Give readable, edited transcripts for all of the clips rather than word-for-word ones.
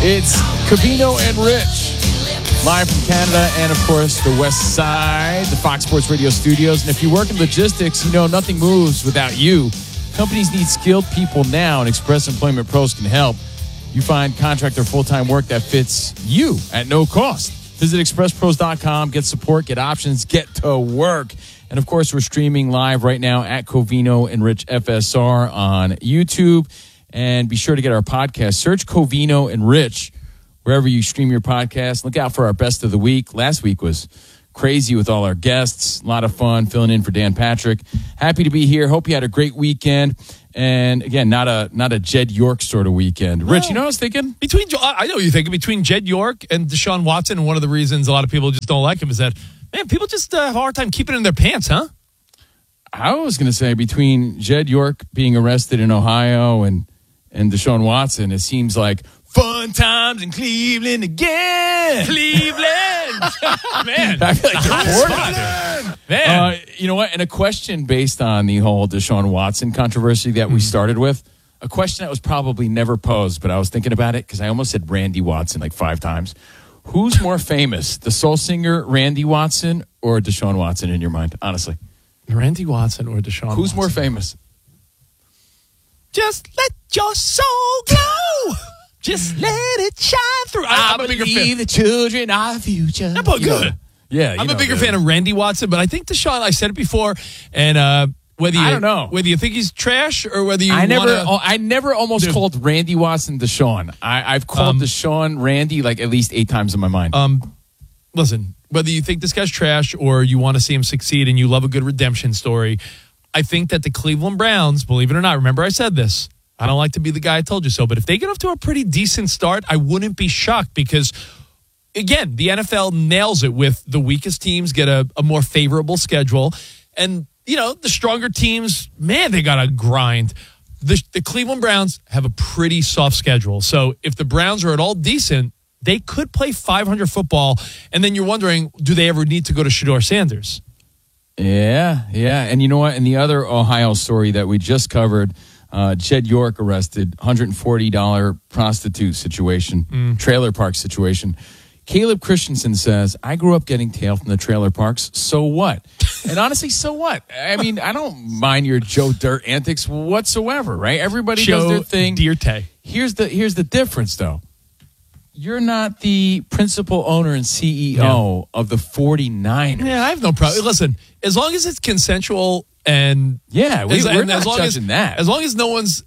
It's Covino and Rich, live from Canada and, of course, the West Side, the Fox Sports Radio studios. And if you work in logistics, you know nothing moves without you. Companies need skilled people now, and Express Employment Pros can help. You find contract or full-time work that fits you at no cost. Visit expresspros.com, get support, get options, get to work. And, of course, we're streaming live right now at Covino and Rich FSR on YouTube. And be sure to get our podcast. Search Covino and Rich wherever you stream your podcast. Look out for our best of the week. Last week was crazy with all our guests. A lot of fun filling in for Dan Patrick. Happy to be here. Hope you had a great weekend. And, again, not a Jed York sort of weekend. Rich, you know what I was thinking? I know what you're thinking. Between Jed York and Deshaun Watson, and one of the reasons a lot of people just don't like him is that, man, people just have a hard time keeping it in their pants, huh? I was going to say between Jed York being arrested in Ohio and Deshaun Watson, it seems like fun times in Cleveland again. Cleveland! Man. I feel like they're Man. you know what? And a question based on the whole Deshaun Watson controversy that we started with, a question that was probably never posed, but I was thinking about it because I almost said Randy Watson like 5 times. Who's more famous, the soul singer Randy Watson or Deshaun Watson in your mind, honestly? Randy Watson or Deshaun Watson? Who's more famous? Just let your soul glow. Just let it shine through. I'm a bigger fan. The children are future. That boy good. Yeah, I'm a bigger fan of Randy Watson, but I think Deshaun, I said it before, and whether you, I don't know whether you think he's trash or whether you I never almost called Randy Watson Deshaun. I've called Deshaun Randy like at least 8 times in my mind. Listen, whether you think this guy's trash or you want to see him succeed and you love a good redemption story, I think that the Cleveland Browns, believe it or not, remember I said this, I don't like to be the guy I told you so, but if they get off to a pretty decent start, I wouldn't be shocked because, again, the NFL nails it with the weakest teams get a more favorable schedule. And, you know, the stronger teams, man, they got to grind. The Cleveland Browns have a pretty soft schedule. So if the Browns are at all decent, they could play 500 football. And then you're wondering, do they ever need to go to Shedeur Sanders? Yeah. And you know what? In the other Ohio story that we just covered, Jed York arrested, $140 prostitute situation, trailer park situation. Caleb Christensen says, I grew up getting tail from the trailer parks. So what? And honestly, so what? I mean, I don't mind your Joe Dirt antics whatsoever, right? Everybody does their thing. Dirte. Here's the difference, though. You're not the principal owner and CEO of the 49ers. Yeah, I have no problem. Listen, as long as it's consensual and we're not judging that. As long as no one's,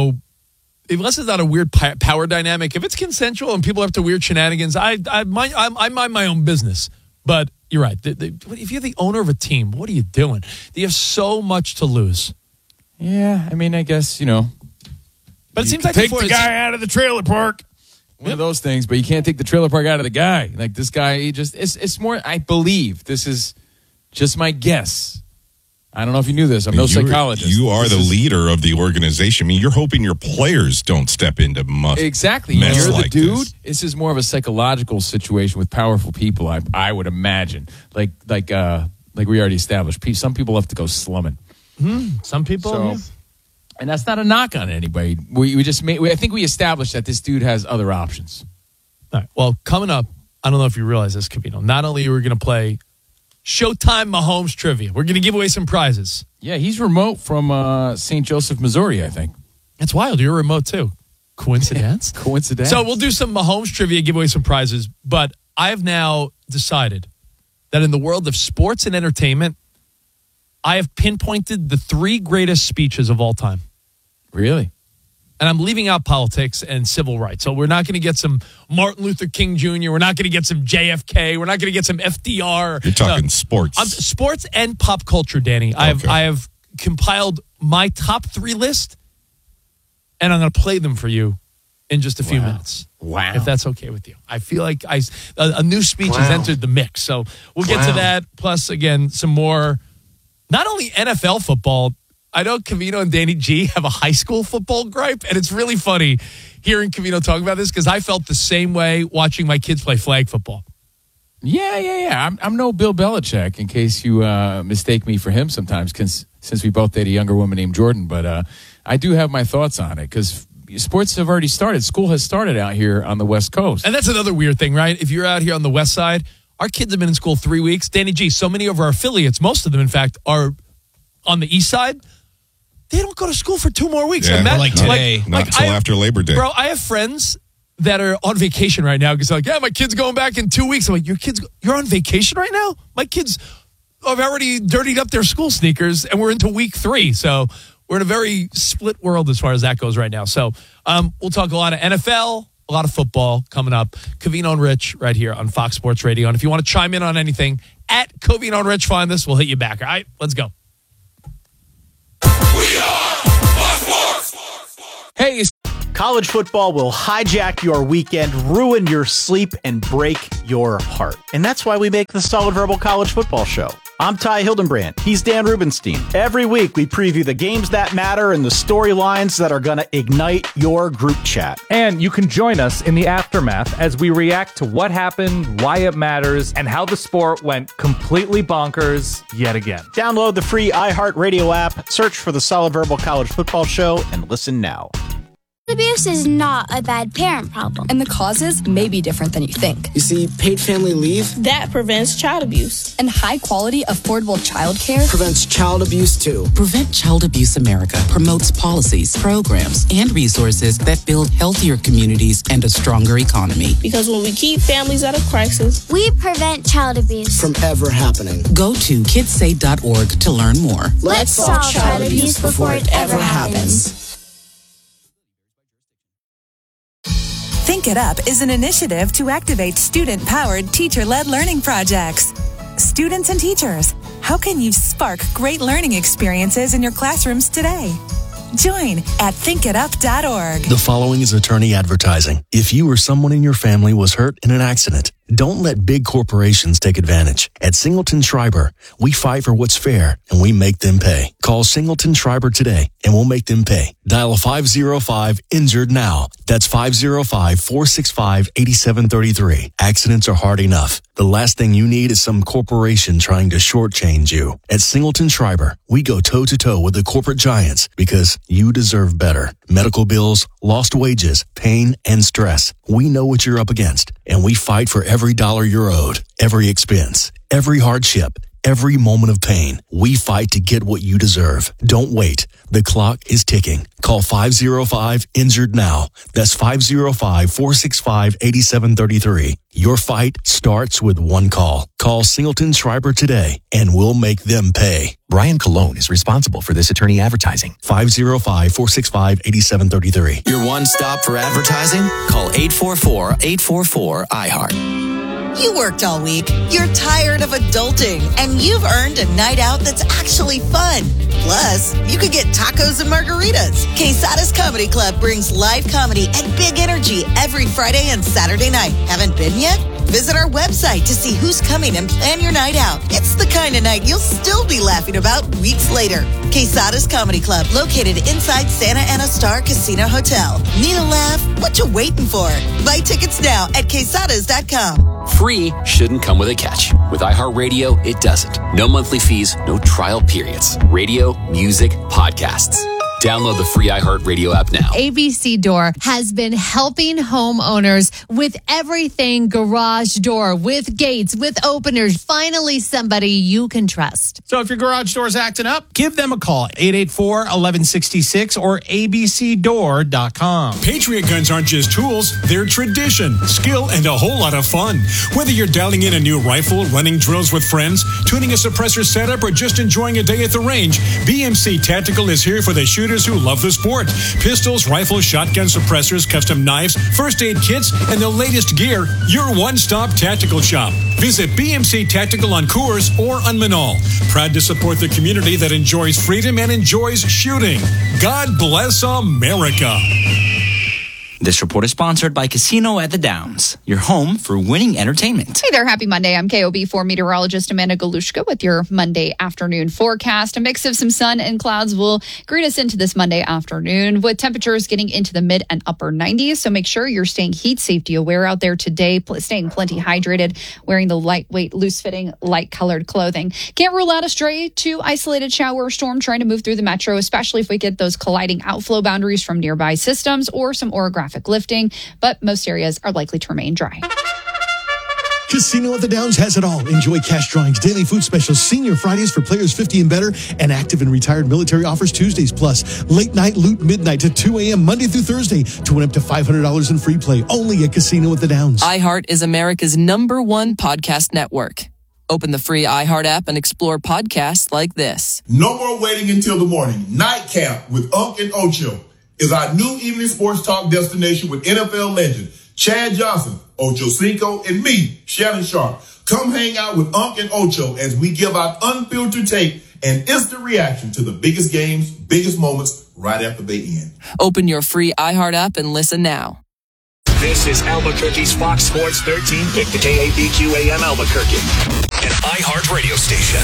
unless it's not a weird power dynamic, if it's consensual and people are up to weird shenanigans, I mind my own business. But you're right. If you're the owner of a team, what are you doing? You have so much to lose. Yeah, I mean, I guess, But it seems like take the guy out of the trailer park. One of those things, but you can't take the trailer park out of the guy. Like this guy, it's more, I believe, this is just my guess. I don't know if you knew this. I'm no psychologist. You are the leader of the organization. I mean, you're hoping your players don't step into exactly. Mess You're like the dude. This is more of a psychological situation with powerful people, I would imagine. Like we already established. Some people have to go slumming. Some people. So, and that's not a knock on anybody. I think we established that this dude has other options. All right. Well, coming up, I don't know if you realize this, Covino. Not only are we going to play Showtime Mahomes trivia, we're going to give away some prizes. Yeah, he's remote from St. Joseph, Missouri, I think. That's wild. You're remote, too. Coincidence? Coincidence. So we'll do some Mahomes trivia, give away some prizes. But I have now decided that in the world of sports and entertainment, I have pinpointed the 3 greatest speeches of all time. Really? And I'm leaving out politics and civil rights. So we're not going to get some Martin Luther King Jr. We're not going to get some JFK. We're not going to get some FDR. You're talking sports. Sports and pop culture, Danny. Okay. I have compiled my top 3 list, and I'm going to play them for you in just a few minutes. Wow. If that's okay with you. I feel like a new speech has entered the mix. So we'll get to that. Plus, again, some more, not only NFL football. I know Covino and Danny G have a high school football gripe, and it's really funny hearing Covino talk about this because I felt the same way watching my kids play flag football. Yeah. I'm no Bill Belichick, in case you mistake me for him sometimes, since we both date a younger woman named Jordan. But I do have my thoughts on it because, sports have already started. School has started out here on the West Coast. And that's another weird thing, right? If you're out here on the West Side, our kids have been in school 3 weeks. Danny G, so many of our affiliates, most of them, in fact, are on the East Side. They don't go to school for 2 more weeks. Yeah, like today. Not until after Labor Day. Bro, I have friends that are on vacation right now because they're like, yeah, my kid's going back in 2 weeks. I'm like, you're on vacation right now? My kids have already dirtied up their school sneakers, and we're into week 3. So we're in a very split world as far as that goes right now. So we'll talk a lot of NFL, a lot of football coming up. Covino and Rich right here on Fox Sports Radio. And if you want to chime in on anything, at Covino and Rich, find this. We'll hit you back. All right, let's go. We are Fox Sports. Hey, College football will hijack your weekend, ruin your sleep, and break your heart. And that's why we make the Solid Verbal College Football Show. I'm Ty Hildenbrand. He's Dan Rubenstein. Every week, we preview the games that matter and the storylines that are going to ignite your group chat. And you can join us in the aftermath as we react to what happened, why it matters, and how the sport went completely bonkers yet again. Download the free iHeartRadio app, search for the Solid Verbal College Football Show, and listen now. Abuse is not a bad parent problem. And the causes may be different than you think. You see, paid family leave That prevents child abuse. And high-quality, affordable childcare prevents child abuse, too. Prevent Child Abuse America promotes policies, programs, and resources that build healthier communities and a stronger economy. Because when we keep families out of crisis, We prevent child abuse. From ever happening. Go to kidsaid.org to learn more. Let's solve child abuse before it ever happens. Think It Up is an initiative to activate student-powered, teacher-led learning projects. Students and teachers, how can you spark great learning experiences in your classrooms today? Join at thinkitup.org. The following is attorney advertising. If you or someone in your family was hurt in an accident, don't let big corporations take advantage. At Singleton Schreiber, we fight for what's fair and we make them pay. Call Singleton Schreiber today and we'll make them pay. Dial 505-INJURED now. That's 505-465-8733. Accidents are hard enough. The last thing you need is some corporation trying to shortchange you. At Singleton Schreiber, we go toe-to-toe with the corporate giants because you deserve better. Medical bills, lost wages, pain, and stress. We know what you're up against, and we fight for every dollar you're owed, every expense, every hardship, every moment of pain. We fight to get what you deserve. Don't wait. The clock is ticking. Call 505-INJURED now. That's 505-465-8733. Your fight starts with one call. Call Singleton Schreiber today, and we'll make them pay. Brian Colon is responsible for this attorney advertising. 505-465-8733. Your one stop for advertising? Call 844-844-iHeart. You worked all week. You're tired of adulting, and you've earned a night out that's actually fun. Plus, you could get tacos and margaritas. Quesada's Comedy Club brings live comedy and big energy every Friday and Saturday night. Haven't been yet? Visit our website to see who's coming and plan your night out. It's the kind of night you'll still be laughing about weeks later. Quesada's Comedy Club, located inside Santa Ana Star Casino Hotel. Need a laugh? What you waiting for? Buy tickets now at quesadas.com. Free shouldn't come with a catch. With iHeartRadio, it doesn't. No monthly fees, no trial periods. Radio, music, podcasts. Download the free iHeartRadio app now. ABC Door has been helping homeowners with everything garage door, with gates, with openers. Finally, somebody you can trust. So if your garage door's acting up, give them a call, 884-1166 or abcdoor.com. Patriot guns aren't just tools, they're tradition, skill, and a whole lot of fun. Whether you're dialing in a new rifle, running drills with friends, tuning a suppressor setup, or just enjoying a day at the range, BMC Tactical is here for the shooters who love the sport. Pistols, rifles, shotgun suppressors, custom knives, first aid kits, and the latest gear. Your one-stop tactical shop. Visit BMC Tactical on Coors or on Manal. Proud to support the community that enjoys freedom and enjoys shooting. God bless America. This report is sponsored by Casino at the Downs, your home for winning entertainment. Hey there, happy Monday. I'm KOB4 meteorologist Amanda Galushka with your Monday afternoon forecast. A mix of some sun and clouds will greet us into this Monday afternoon with temperatures getting into the mid and upper 90s. So make sure you're staying heat safety aware out there today, staying plenty hydrated, wearing the lightweight, loose-fitting, light-colored clothing. Can't rule out a stray to isolated shower or storm trying to move through the metro, especially if we get those colliding outflow boundaries from nearby systems or some orographic lifting, but most areas are likely to remain dry. Casino at the Downs has it all. Enjoy cash drawings, daily food specials, senior Fridays for players 50 and better, and active and retired military offers Tuesdays, plus late night loot midnight to 2 a.m. Monday through Thursday to win up to $500 in free play. Only at Casino at the Downs. iHeart is America's #1 podcast network. Open the free iHeart app and explore podcasts like this. No more waiting until the morning. Nightcap with Unc and Ocho is our new evening sports talk destination with NFL legend Chad Johnson, Ocho Cinco, and me, Shannon Sharp. Come hang out with Unc and Ocho as we give out unfiltered take and instant reaction to the biggest games, biggest moments right after they end. Open your free iHeart app and listen now. This is Albuquerque's Fox Sports 1350 KABQ AM Albuquerque, an iHeart radio station.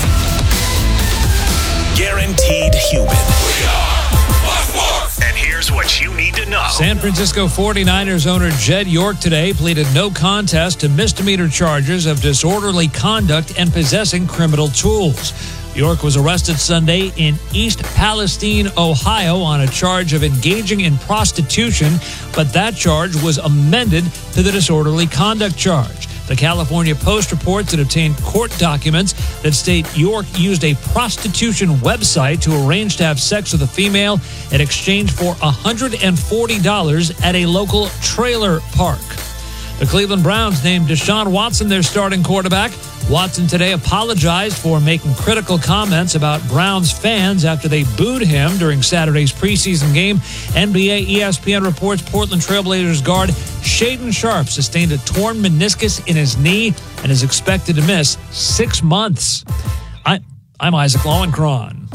Guaranteed human. We are Fox Sports. And here's what you need to know. San Francisco 49ers owner Jed York today pleaded no contest to misdemeanor charges of disorderly conduct and possessing criminal tools. York was arrested Sunday in East Palestine, Ohio, on a charge of engaging in prostitution, but that charge was amended to the disorderly conduct charge. The California Post reports it obtained court documents that state York used a prostitution website to arrange to have sex with a female in exchange for $140 at a local trailer park. The Cleveland Browns named Deshaun Watson their starting quarterback. Watson today apologized for making critical comments about Browns fans after they booed him during Saturday's preseason game. NBA ESPN reports Portland Trailblazers guard Shaedon Sharpe sustained a torn meniscus in his knee and is expected to miss 6 months. I'm Isaac Lowenkron.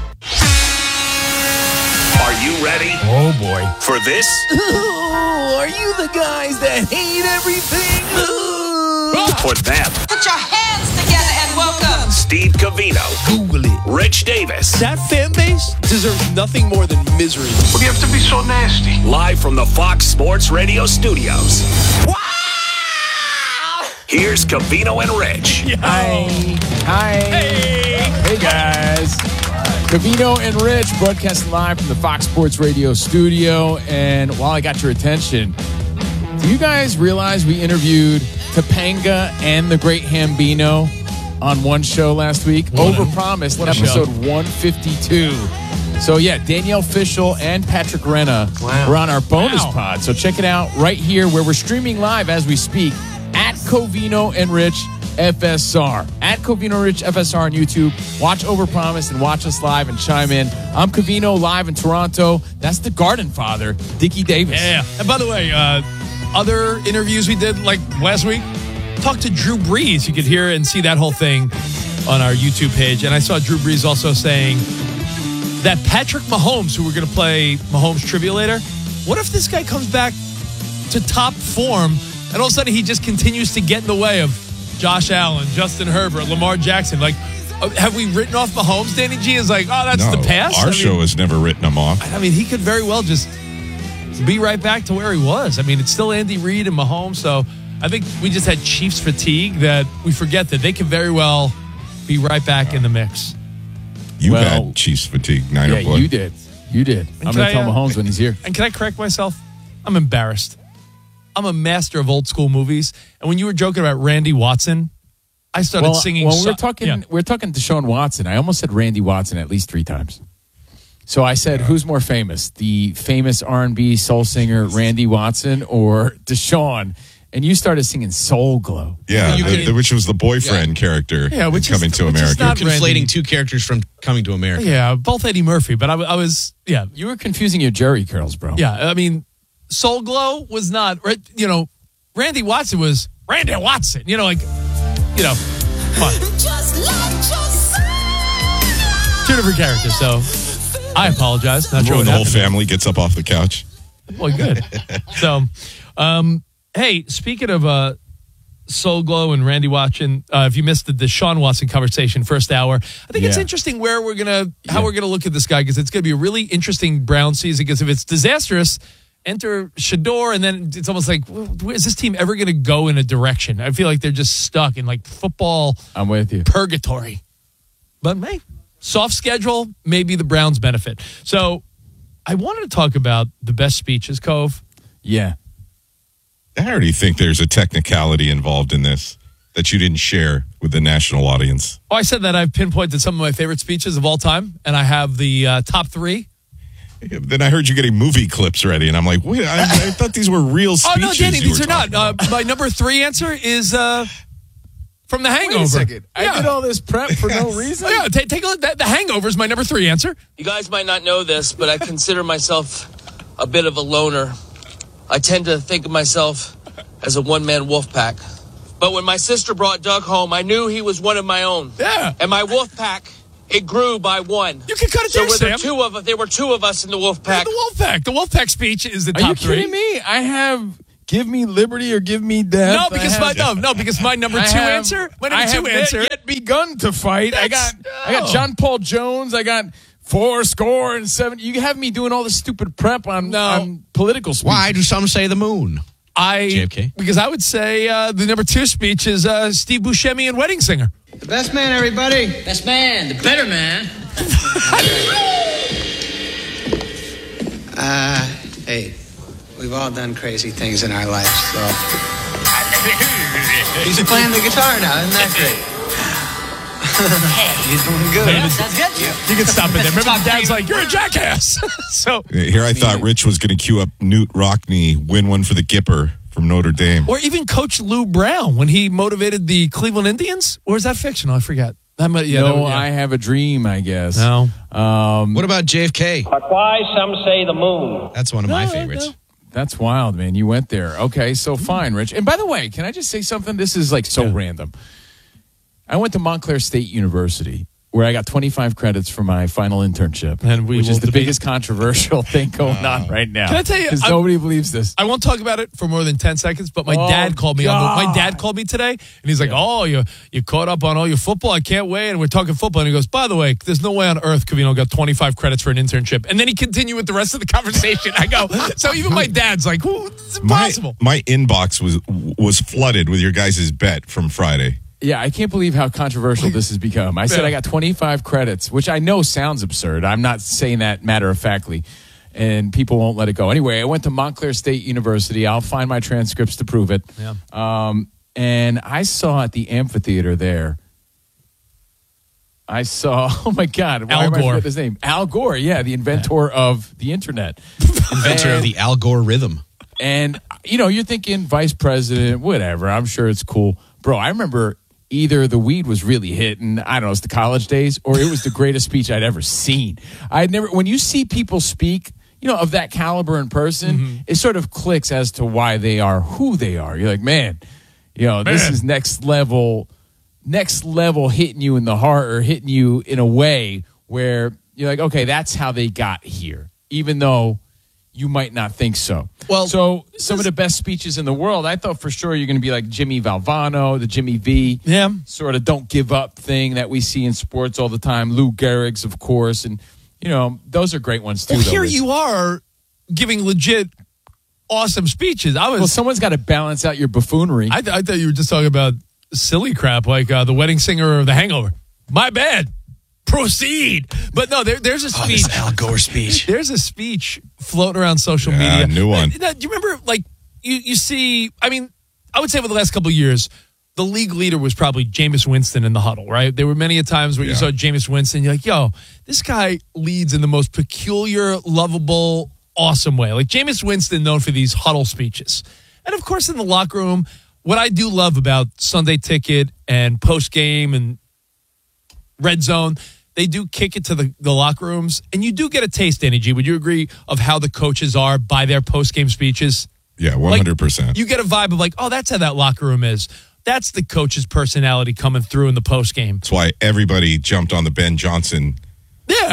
Are you ready? Oh, boy. For this? Ooh, are you the guys that hate everything? For them? Put your hands together and welcome Steve Covino. Google it. Rich Davis. That fan base deserves nothing more than misery. What do you have to be so nasty? Live from the Fox Sports Radio studios. Wow! Here's Covino and Rich. Yo. Hi. Hey, guys. Covino and Rich broadcasting live from the Fox Sports Radio studio. And while I got your attention, do you guys realize we interviewed Topanga and the Great Hambino on one show last week? Overpromised, episode 152. So, yeah, Danielle Fishel and Patrick Renna were on our bonus pod. So check it out right here where we're streaming live as we speak at Covino and Rich FSR. At Covino Rich FSR on YouTube. Watch Overpromise and watch us live and chime in. I'm Covino live in Toronto. That's the Garden Father, Dickie Davis. Yeah. And by the way, other interviews we did like last week, talked to Drew Brees. You could hear and see that whole thing on our YouTube page. And I saw Drew Brees also saying that Patrick Mahomes, who we're going to play Mahomes trivia later, what if this guy comes back to top form and all of a sudden he just continues to get in the way of Josh Allen, Justin Herbert, Lamar Jackson? Like, have we written off Mahomes? Danny G is like, oh, that's the past. Our show has never written him off. I mean, he could very well just be right back to where he was. I mean, it's still Andy Reid and Mahomes, so I think we just had Chiefs fatigue that we forget that they could very well be right back in the mix. You had Chiefs fatigue, Niner boy. You did. I'm going to tell Mahomes when he's here. And can I correct myself? I'm embarrassed. I'm a master of old school movies. And when you were joking about Randy Watson, I started singing. Well, we're talking Deshaun Watson. I almost said Randy Watson at least 3 times. So I said, who's more famous? The famous R&B soul singer Randy Watson or Deshaun? And you started singing Soul Glow. Yeah, which was the boyfriend character in Coming to America. You're conflating 2 characters from Coming to America. Yeah, both Eddie Murphy, but I was, yeah. You were confusing your Jerry curls, bro. Yeah, I mean, Soul Glow was not, Randy Watson was Randy Watson. Come on. Just like yourself. 2 different characters, so I apologize. Not sure When what the whole happened. family gets up off the couch. Well, good. So, hey, speaking of Soul Glow and Randy Watson, if you missed the Deshaun Watson conversation first hour, I think it's interesting how we're gonna look at this guy, because it's gonna be a really interesting Brown season. Because if it's disastrous, enter Shador, and then it's almost like, is this team ever gonna go in a direction? I feel like they're just stuck in like football. I'm with you. Purgatory. But hey, soft schedule, maybe the Browns benefit. So I wanted to talk about the best speeches, Cove. Yeah. I already think there's a technicality involved in this that you didn't share with the national audience. Oh, I said that I've pinpointed some of my favorite speeches of all time, and I have the top 3. Then I heard you getting movie clips ready, and I'm like, wait, I thought these were real speeches. Oh, no, Danny, these are not. My number 3 answer is from The Hangover. Wait a second. I did all this prep for no reason? Oh, yeah, take a look. The Hangover is my number 3 answer. You guys might not know this, but I consider myself a bit of a loner. I tend to think of myself as a one-man wolf pack. But when my sister brought Doug home, I knew he was one of my own. Yeah. And my wolf pack, it grew by 1. You can cut it there, Sam. There were 2 of us in the wolf pack. The wolf pack. The wolf pack speech is the top 3. Are you kidding me? I have give me liberty or give me death. No, because my number 2 answer. My number 2 answer. I have yet begun to fight. I got John Paul Jones. I got 4-7. You have me doing all this stupid prep on political speech. Why do some say the moon? JFK? Because I would say the number 2 speech is Steve Buscemi and Wedding Singer. The best man, everybody. Best man, the better man. Hey, we've all done crazy things in our lives, so. He's playing the guitar now, isn't that great? You're doing good. Yeah, sounds good. You can stop it there. Remember, the dad's like, you're a jackass. So here I thought Rich was going to cue up Newt Rockne, win one for the Gipper from Notre Dame. Or even Coach Lou Brown when he motivated the Cleveland Indians. Or is that fictional? I forget. I have a dream, I guess. No. What about JFK? But why some say the moon? That's one of my favorites. No. That's wild, man. You went there. Okay, so fine, Rich. And by the way, can I just say something? This is like so random. I went to Montclair State University, where I got 25 credits for my final internship, which is the biggest controversial thing going on right now. Can I tell you? Because nobody believes this. I won't talk about it for more than 10 seconds, but my dad called me. My dad called me today, and he's like, "Oh, you caught up on all your football? I can't wait." And we're talking football, and he goes, "By the way, there's no way on earth Covino got 25 credits for an internship." And then he continued with the rest of the conversation. I go, so even my dad's like, "It's impossible." My inbox was flooded with your guys' bet from Friday. Yeah, I can't believe how controversial this has become. I said I got 25 credits, which I know sounds absurd. I'm not saying that matter-of-factly, and people won't let it go. Anyway, I went to Montclair State University. I'll find my transcripts to prove it. Yeah. And I saw at the amphitheater there, oh, my God. Al Gore. His name? Al Gore, yeah, the inventor of the Internet. Inventor of the Al Gore rhythm. And, you're thinking vice president, whatever. I'm sure it's cool. Bro, I remember either the weed was really hitting, I don't know, it's the college days, or it was the greatest speech I'd ever seen. When you see people speak, of that caliber in person, it sort of clicks as to why they are who they are. You're like, man, this is next level hitting you in the heart or hitting you in a way where you're like, okay, that's how they got here, even though you might not think so. Well, so some of the best speeches in the world, I thought for sure you're going to be like Jimmy Valvano, the Jimmy V, sort of don't give up thing that we see in sports all the time. Lou Gehrig's, of course, and those are great ones too. Well, here you are giving legit awesome speeches. Someone's got to balance out your buffoonery. I thought you were just talking about silly crap like the Wedding Singer or The Hangover. My bad. Proceed. But no, there's a speech. This Al Gore speech. There's a speech floating around social media. New one. Do you remember, like, you see, I would say over the last couple of years, the league leader was probably Jameis Winston in the huddle, right? There were many a times where you saw Jameis Winston, you're like, yo, this guy leads in the most peculiar, lovable, awesome way. Like Jameis Winston known for these huddle speeches. And of course in the locker room, what I do love about Sunday Ticket and post-game and Red Zone, they do kick it to the locker rooms, and you do get a taste, Danny G. Would you agree of how the coaches are by their post-game speeches? Yeah, 100%. You get a vibe of like, oh, that's how that locker room is. That's the coach's personality coming through in the post-game. That's why everybody jumped on the Ben Johnson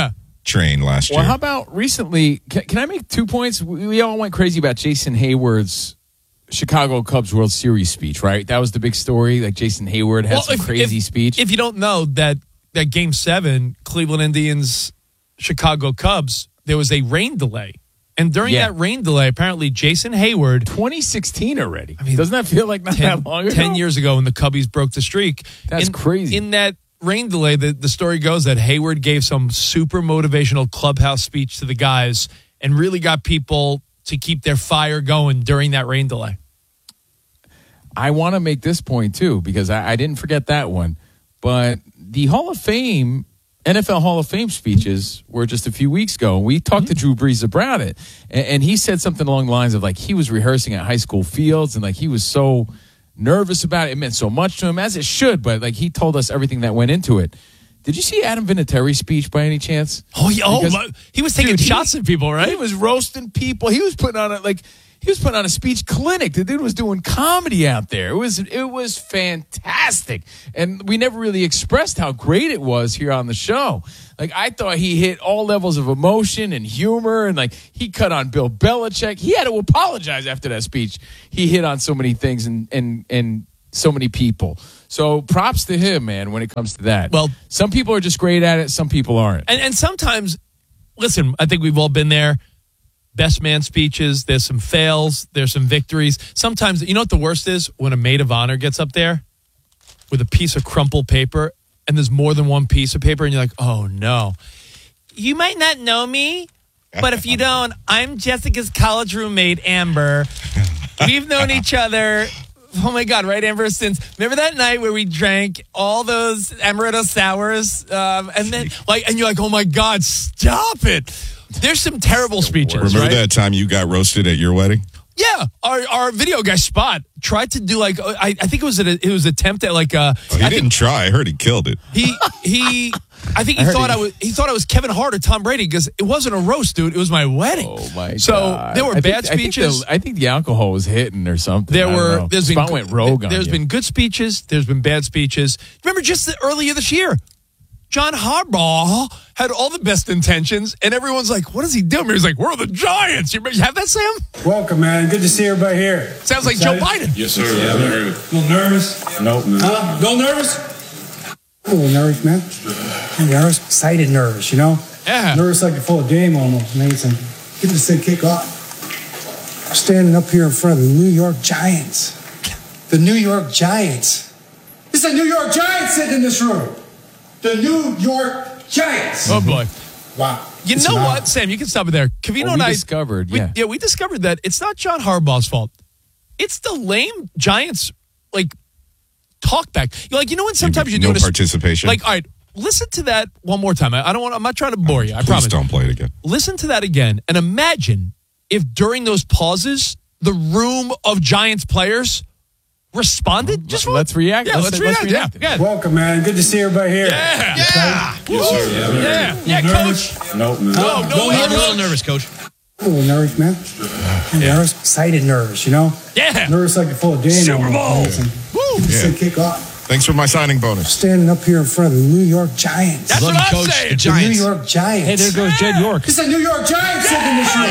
train last year. Well, how about recently? Can I make 2 points? We all went crazy about Jason Hayward's Chicago Cubs World Series speech, right? That was the big story. Like Jason Hayward had some crazy speech. If you don't know that Game 7, Cleveland Indians, Chicago Cubs, there was a rain delay. And during that rain delay, apparently Jason Hayward... 2016 already. I mean, doesn't that feel like not that long ago? 10 years ago when the Cubbies broke the streak. That's crazy. In that rain delay, the story goes that Hayward gave some super motivational clubhouse speech to the guys and really got people to keep their fire going during that rain delay. I want to make this point, too, because I didn't forget that one. But the Hall of Fame... NFL Hall of Fame speeches were just a few weeks ago. We talked to Drew Brees about it, and he said something along the lines of, like, he was rehearsing at high school fields, and, like, he was so nervous about it. It meant so much to him, as it should, but, like, he told us everything that went into it. Did you see Adam Vinatieri's speech by any chance? Oh, yeah. He was taking shots at people, right? He was roasting people. He was putting on a speech clinic. The dude was doing comedy out there. It was fantastic. And we never really expressed how great it was here on the show. Like, I thought he hit all levels of emotion and humor, and, like, he cut on Bill Belichick. He had to apologize after that speech. He hit on so many things and so many people. So props to him, man, when it comes to that. Well, some people are just great at it. Some people aren't. And sometimes, listen, I think we've all been there. Best man speeches, there's some fails, there's some victories. Sometimes, you know what the worst is? When a maid of honor gets up there with a piece of crumpled paper, and there's more than one piece of paper, and you're like, oh, no. You might not know me, but if you don't, I'm Jessica's college roommate, Amber. We've known each other, oh, my God, right, Amber, since, remember that night where we drank all those amaretto sours? And then, like, and you're like, oh, my God, stop it. There's some terrible speeches, Remember right? that time you got roasted at your wedding? Yeah, our video guy Spot tried to do like I think it was attempt at like he didn't try. I heard he killed it. He thought I was Kevin Hart or Tom Brady because it wasn't a roast, dude. It was my wedding. Oh my God! So there were bad speeches. I think the alcohol was hitting or something. Spot went rogue on you. There's been good speeches. There's been bad speeches. Remember just earlier this year, John Harbaugh had all the best intentions, and everyone's like, what is he doing? He's like, we're the Giants. You have that, Sam? Welcome, man. Good to see everybody here. Sounds like Joe Biden. Yes, sir. Yeah, a little nervous? Nope. Huh? A little nervous? A little nervous, man. Nervous? Excited nervous, you know? Yeah. Nervous like before a game almost, Mason. Get this thing kick off. I'm standing up here in front of the New York Giants. The New York Giants. It's the New York Giants sitting in this room. The New York Giants. Oh, boy. Wow. You know what, Sam? You can stop it there. Covino and I discovered, we discovered that it's not John Harbaugh's fault. It's the lame Giants, like, talk back. You're like, you know when sometimes you're doing no participation. Like, all right, listen to that one more time. I'm not trying to bore you. I promise. Please don't play it again. Listen to that again, and imagine if during those pauses, the room of Giants players responded. Let's react. Yeah, let's react. Yeah. Welcome, man. Good to see everybody here. Yeah. Yes, sir. Yeah, Coach. Nope. No, I'm a little nervous, Coach. A little nervous, man. Nervous, excited nervous, you know? Yeah. Nervous like before a game. Super Bowl. Woo. Kick off. Thanks for my signing bonus. Standing up here in front of the New York Giants. That's what I'm saying. The Giants. The New York Giants. Hey, there goes Jed York. It's the New York Giants sitting in this room.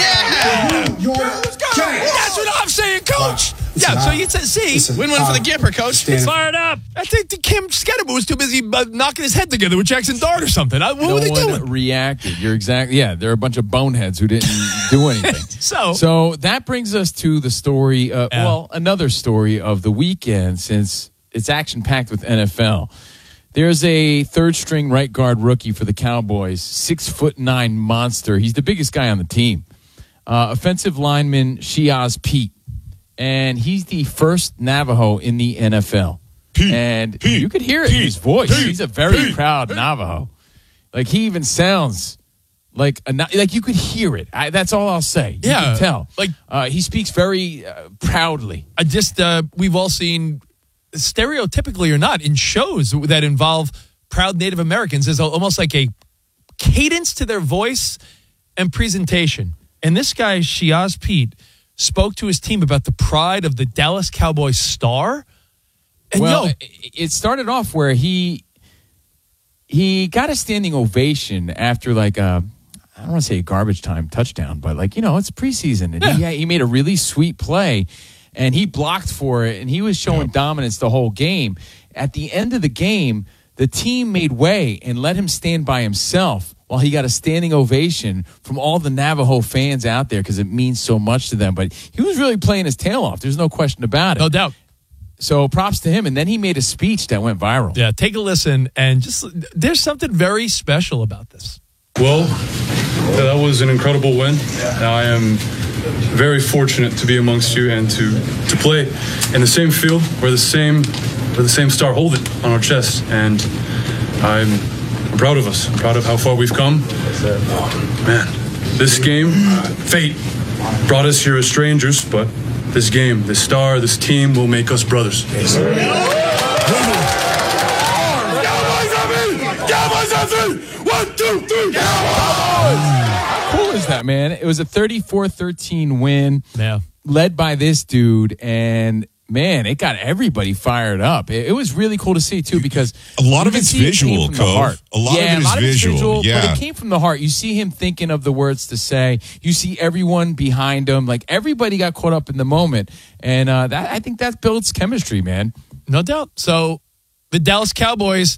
Yeah. The New York Giants. That's what I'm saying, Coach. Yeah, so you said, see, win one for the Gipper, Coach. He's fired up. I think the Kim Skidmore was too busy knocking his head together with Jackson Dart or something. What were they doing? Reacted. You're exactly. Yeah, they're a bunch of boneheads who didn't do anything. So that brings us to the story. Another story of the weekend since it's action packed with NFL. There's a third-string right guard rookie for the Cowboys, 6'9" monster. He's the biggest guy on the team. Offensive lineman Shiaz Pete. And he's the first Navajo in the NFL. You could hear it in his voice. He's a very proud Navajo. Like, he even sounds like you could hear it. That's all I'll say. You can tell. Like, he speaks very proudly. We've all seen, stereotypically or not, in shows that involve proud Native Americans, there's almost like a cadence to their voice and presentation. And this guy, Shiaz Pete, spoke to his team about the pride of the Dallas Cowboys star. And it started off where he he got a standing ovation after like I don't want to say a garbage time touchdown, but like, it's preseason. And he made a really sweet play and he blocked for it and he was showing dominance the whole game. At the end of the game, the team made way and let him stand by himself while he got a standing ovation from all the Navajo fans out there because it means so much to them. But he was really playing his tail off. There's no question about it. No doubt. So props to him. And then he made a speech that went viral. Yeah, take a listen. And there's something very special about this. Well, that was an incredible win. I am very fortunate to be amongst you and to play in the same field where the same star hold it on our chest. And I'm proud of us. I'm proud of how far we've come. Man, this game, fate brought us here as strangers, but this game, this star, this team will make us brothers. Yes, sir. One, two, three, How cool is that, man? It was a 34-13 win led by this dude, and man, it got everybody fired up. It was really cool to see, too, because a lot of it's visual, Cove. A lot of it is visual. Yeah. But it came from the heart. You see him thinking of the words to say. You see everyone behind him. Like, everybody got caught up in the moment. And I think that builds chemistry, man. No doubt. So the Dallas Cowboys